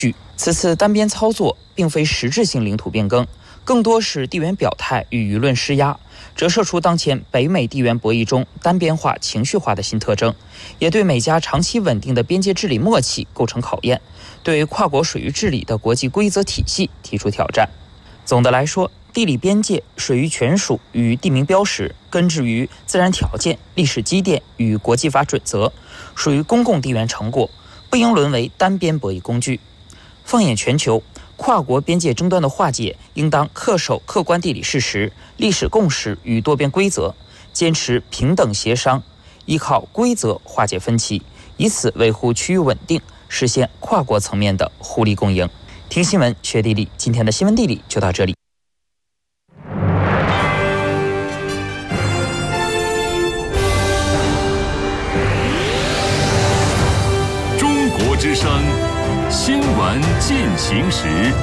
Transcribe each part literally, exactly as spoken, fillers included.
此次单边操作并非实质性领土变更，更多是地缘表态与舆论施压，折射出当前北美地缘博弈中单边化、情绪化的新特征，也对美加长期稳定的边界治理默契构成考验，对跨国水域治理的国际规则体系提出挑战。总的来说，地理边界、水域权属与地名标识根植于自然条件、历史积淀与国际法准则，属于公共地缘成果，不应沦为单边博弈工具。放眼全球，跨国边界争端的化解应当恪守客观地理事实、历史共识与多边规则，坚持平等协商，依靠规则化解分歧，以此维护区域稳定，实现跨国层面的互利共赢。听新闻学地理，今天的新闻地理就到这里。 中国之声新闻进行时。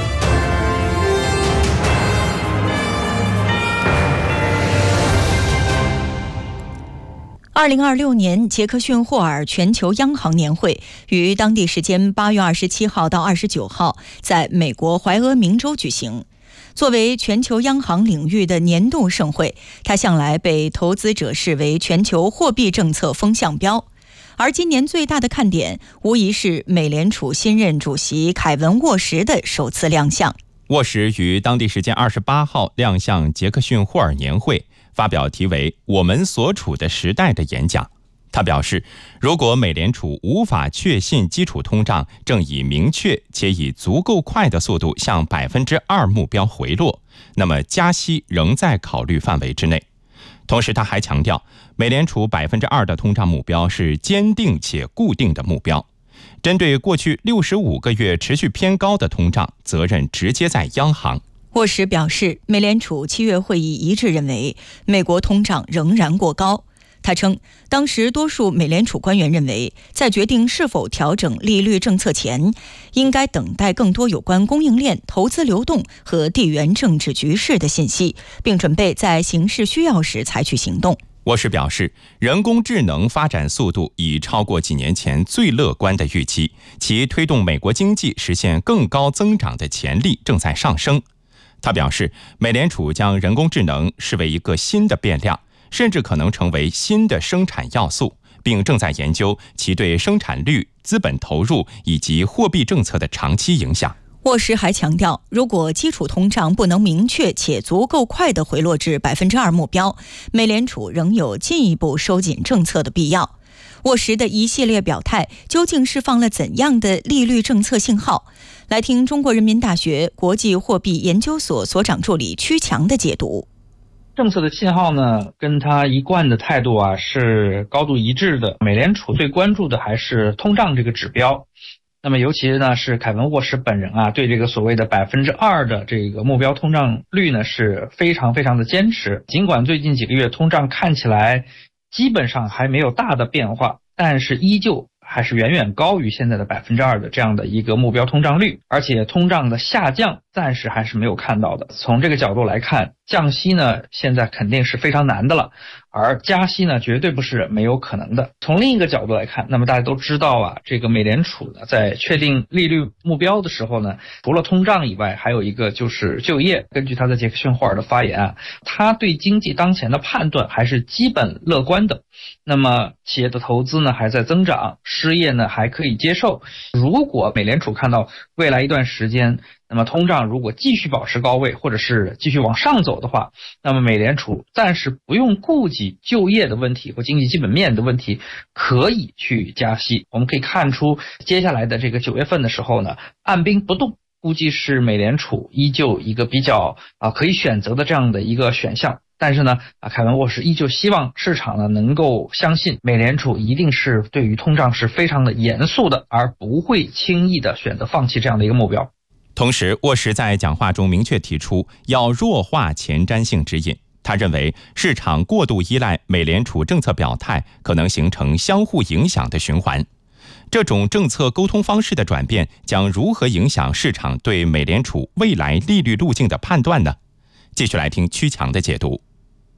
二零二六年杰克逊霍尔全球央行年会于当地时间八月二十七号到二十九号在美国怀俄明州举行。作为全球央行领域的年度盛会，它向来被投资者视为全球货币政策风向标。而今年最大的看点无疑是美联储新任主席凯文沃什的首次亮相。 沃什于当地时间二十八号亮相杰克逊霍尔年会，发表题为《我们所处的时代》的演讲。他表示，如果美联储无法确信基础通胀正以明确且以足够快的速度向百分之二目标回落，那么加息仍在考虑范围之内。同时他还强调，美联储百分之二的通胀目标是坚定且固定的目标。针对过去六十五个月持续偏高的通胀，责任直接在央行。 沃什表示，美联储七月会议一致认为美国通胀仍然过高。他称，当时多数美联储官员认为，在决定是否调整利率政策前，应该等待更多有关供应链、投资流动和地缘政治局势的信息，并准备在形势需要时采取行动。 沃什表示，人工智能发展速度已超过几年前最乐观的预期，其推动美国经济实现更高增长的潜力正在上升。他表示，美联储将人工智能视为一个新的变量，甚至可能成为新的生产要素，并正在研究其对生产率、资本投入以及货币政策的长期影响。 沃什还强调，如果基础通胀不能明确且足够快地回落至百分之二目标，美联储仍有进一步收紧政策的必要。沃什的一系列表态究竟释放了怎样的利率政策信号？来听中国人民大学国际货币研究所所长助理曲强的解读。 政策的信号呢，跟他一贯的态度啊是高度一致的。美联储最关注的还是通胀这个指标。那么尤其呢是凯文沃什本人啊，对这个所谓的百分之二的这个目标通胀率呢是非常非常的坚持。尽管最近几个月通胀看起来基本上还没有大的变化，但是依旧还是远远高于现在的百分之二的这样的一个目标通胀率，而且通胀的下降暂时还是没有看到的。从这个角度来看，降息呢现在肯定是非常难的了，而加息呢绝对不是没有可能的。从另一个角度来看，那么大家都知道啊，这个美联储呢在确定利率目标的时候呢，除了通胀以外，还有一个就是就业。根据他在杰克逊霍尔的发言啊，他对经济当前的判断还是基本乐观的。那么企业的投资呢还在增长，失业呢还可以接受。如果美联储看到未来一段时间，那么通胀如果继续保持高位，或者是继续往上走的话，那么美联储暂时不用顾及就业的问题和经济基本面的问题，可以去加息。我们可以看出，接下来的这个九月份的时候呢，按兵不动估计是美联储依旧一个比较啊可以选择的这样的一个选项。但是呢，啊，凯文沃什依旧希望市场呢能够相信美联储一定是对于通胀是非常的严肃的，而不会轻易的选择放弃这样的一个目标。 同时，沃什在讲话中明确提出要弱化前瞻性指引。他认为，市场过度依赖美联储政策表态，可能形成相互影响的循环。这种政策沟通方式的转变，将如何影响市场对美联储未来利率路径的判断呢？继续来听曲强的解读。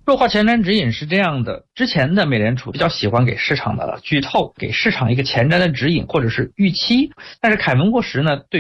弱化前瞻指引是这样的，之前的美联储比较喜欢给市场的剧透，给市场一个前瞻的指引或者是预期，但是凯文沃什呢对